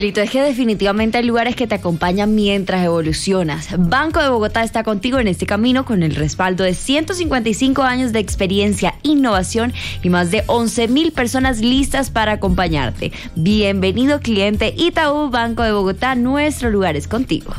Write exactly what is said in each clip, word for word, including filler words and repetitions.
Lito, es que definitivamente hay lugares que te acompañan mientras evolucionas. Banco de Bogotá está contigo en este camino con el respaldo de ciento cincuenta y cinco años de experiencia, innovación y más de once mil personas listas para acompañarte. Bienvenido, cliente Itaú Banco de Bogotá, nuestro lugar es contigo.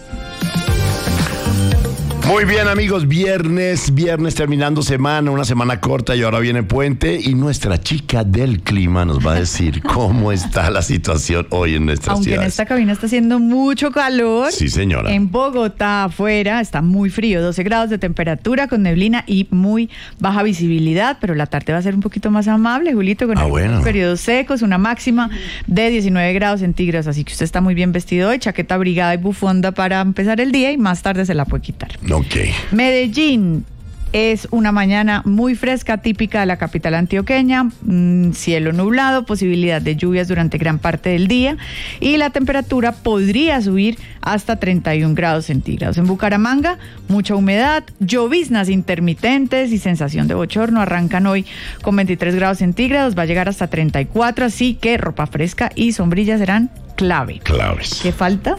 Muy bien, amigos, viernes, viernes terminando semana, una semana corta y ahora viene puente y nuestra chica del clima nos va a decir cómo está la situación hoy en nuestra Aunque ciudad. en esta cabina está haciendo mucho calor. Sí, señora. En Bogotá, afuera, está muy frío, doce grados de temperatura con neblina y muy baja visibilidad, pero la tarde va a ser un poquito más amable, Julito, con ah, algunos bueno. periodos secos, una máxima de diecinueve grados centígrados, así que usted está muy bien vestido hoy, chaqueta abrigada y bufanda para empezar el día y más tarde se la puede quitar. Ok. Medellín. Es una mañana muy fresca, típica de la capital antioqueña, mmm, cielo nublado, posibilidad de lluvias durante gran parte del día y la temperatura podría subir hasta treinta y un grados centígrados. En Bucaramanga, mucha humedad, lloviznas intermitentes y sensación de bochorno. Arrancan hoy con veintitrés grados centígrados, va a llegar hasta treinta y cuatro, así que ropa fresca y sombrillas serán clave. Claves. ¿Qué falta?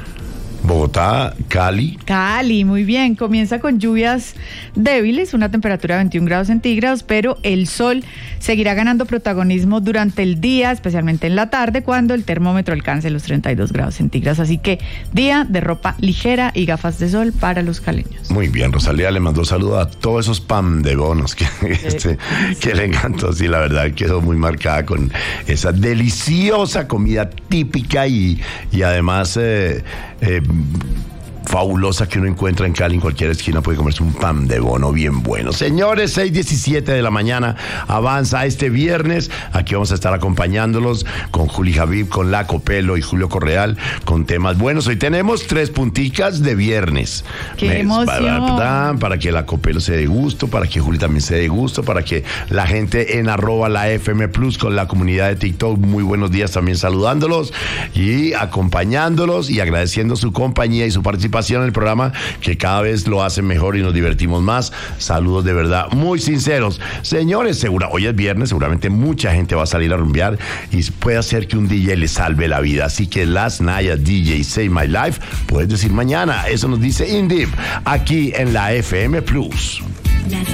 Bogotá, Cali. Cali, muy bien. Comienza con lluvias débiles, una temperatura de veintiún grados centígrados, pero el sol seguirá ganando protagonismo durante el día, especialmente en la tarde, cuando el termómetro alcance los treinta y dos grados centígrados. Así que día de ropa ligera y gafas de sol para los caleños. Muy bien, Rosalía le mandó saludo a todos esos pan de bonos que, este, que le encantó. Sí, la verdad quedó muy marcada con esa deliciosa comida típica y, y además eh, eh, fabulosa que uno encuentra en Cali. En cualquier esquina puede comerse un pan de bono bien bueno. Señores, seis diecisiete de la mañana avanza este viernes. Aquí vamos a estar acompañándolos con Juli Javib, con La Copelo y Julio Correal con temas buenos. Hoy tenemos tres punticas de viernes. ¡Qué Me, emoción! Para, para que La Copelo se dé gusto, para que Juli también se dé gusto, para que la gente en arroba la F M Plus con la comunidad de TikTok, muy buenos días también saludándolos y acompañándolos y agradeciendo su compañía y su participación en el programa, que cada vez lo hacen mejor y nos divertimos más. Saludos de verdad muy sinceros. Señores, segura, hoy es viernes, seguramente mucha gente va a salir a rumbear y puede hacer que un D J le salve la vida. Así que Last Night a D J Save My Life, puedes decir mañana. Eso nos dice Indip, aquí en la F M Plus. Last